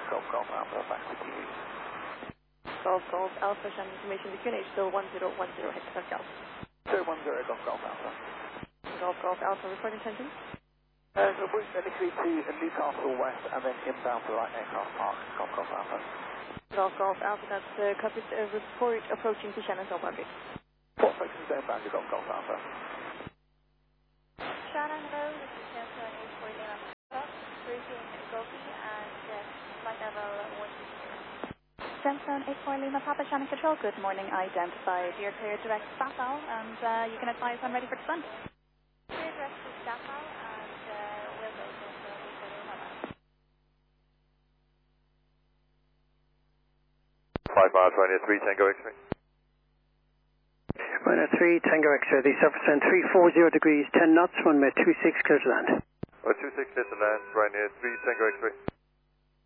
Golf Golf Alpha, back with you. Golf Golf Alpha, Shannon information to QNH, still 1010 Hector Golf. 010 Golf Golf Alpha. Golf Golf Alpha, report intention. So we're initially to Newcastle West and then inbound to the right aircraft park, Golf Golf Alpha. Golf Golf Alpha, that's copied, report approaching to Shannon South Market. Port approaching to inbound to Golf Golf Alpha. Shannon, hello, this is Delta 84 Lima Papa, briefing Gopi and flight level 120. Gemstone 84 Lima Papa, Shannon Control, good morning, identified. You're clear direct to Staffel and you can advise when ready for descent. Clear direct to Staffel and we'll go to Lima Papa. 5 miles, runway 3 Tango X-ray. Runway 3 Tango X-ray, the surface and 340 degrees, 10 knots, runway 26 clear to land. 26 clear to land, runway 3 Tango X-ray.